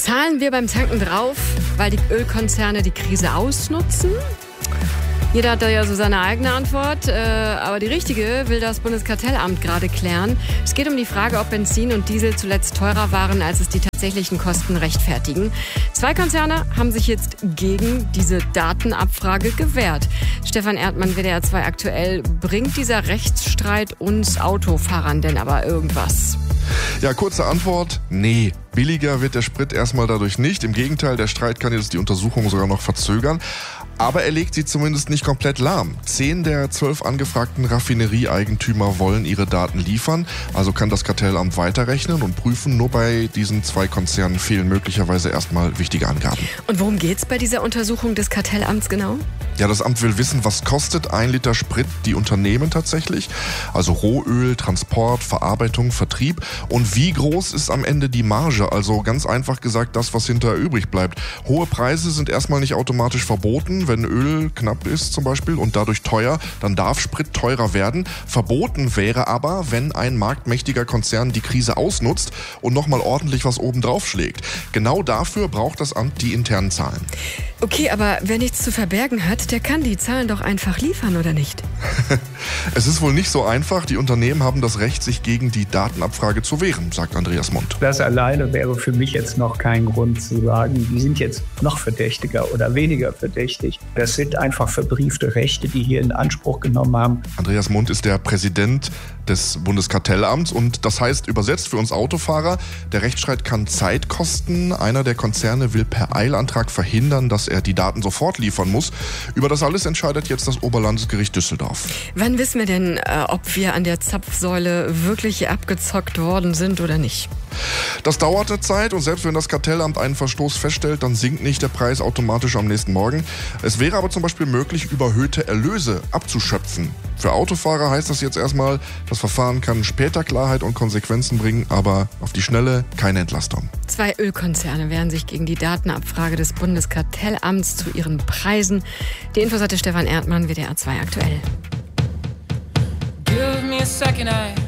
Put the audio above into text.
Zahlen wir beim Tanken drauf, weil die Ölkonzerne die Krise ausnutzen? Jeder hat da ja so seine eigene Antwort, aber die richtige will das Bundeskartellamt gerade klären. Es geht um die Frage, ob Benzin und Diesel zuletzt teurer waren, als es die tatsächlichen Kosten rechtfertigen. 2 Konzerne haben sich jetzt gegen diese Datenabfrage gewehrt. Stefan Erdmann, WDR 2 aktuell. Bringt dieser Rechtsstreit uns Autofahrern denn aber irgendwas? Ja, kurze Antwort, nee. Billiger wird der Sprit erstmal dadurch nicht. Im Gegenteil, der Streit kann jetzt die Untersuchung sogar noch verzögern. Aber er legt sie zumindest nicht komplett lahm. 10 der 12 angefragten Raffinerieeigentümer wollen ihre Daten liefern. Also kann das Kartellamt weiterrechnen und prüfen. Nur bei diesen 2 Konzernen fehlen möglicherweise erstmal wichtige Angaben. Und worum geht's bei dieser Untersuchung des Kartellamts genau? Ja, das Amt will wissen, was kostet 1 Liter Sprit die Unternehmen tatsächlich? Also Rohöl, Transport, Verarbeitung, Vertrieb. Und wie groß ist am Ende die Marge? Also ganz einfach gesagt, das, was hinterher übrig bleibt. Hohe Preise sind erstmal nicht automatisch verboten. Wenn Öl knapp ist zum Beispiel und dadurch teuer, dann darf Sprit teurer werden. Verboten wäre aber, wenn ein marktmächtiger Konzern die Krise ausnutzt und nochmal ordentlich was obendrauf schlägt. Genau dafür braucht das Amt die internen Zahlen. Okay, aber wer nichts zu verbergen hat, der kann die Zahlen doch einfach liefern, oder nicht? Es ist wohl nicht so einfach. Die Unternehmen haben das Recht, sich gegen die Datenabfrage zu wehren, sagt Andreas Mund. Das alleine wäre für mich jetzt noch kein Grund zu sagen, die sind jetzt noch verdächtiger oder weniger verdächtig. Das sind einfach verbriefte Rechte, die hier in Anspruch genommen haben. Andreas Mund ist der Präsident des Bundeskartellamts und das heißt übersetzt für uns Autofahrer, der Rechtsstreit kann Zeit kosten. Einer der Konzerne will per Eilantrag verhindern, dass er die Daten sofort liefern muss. Über das alles entscheidet jetzt das Oberlandesgericht Düsseldorf. Wann wissen wir denn, ob wir an der Zapfsäule wirklich abgezockt worden sind oder nicht? Das dauert eine Zeit und selbst wenn das Kartellamt einen Verstoß feststellt, dann sinkt nicht der Preis automatisch am nächsten Morgen. Es wäre aber zum Beispiel möglich, überhöhte Erlöse abzuschöpfen. Für Autofahrer heißt das jetzt erstmal, das Verfahren kann später Klarheit und Konsequenzen bringen, aber auf die Schnelle keine Entlastung. 2 Ölkonzerne wehren sich gegen die Datenabfrage des Bundeskartellamts zu ihren Preisen. Die Infos hatte Stefan Erdmann, WDR 2 aktuell. Give me a second eye.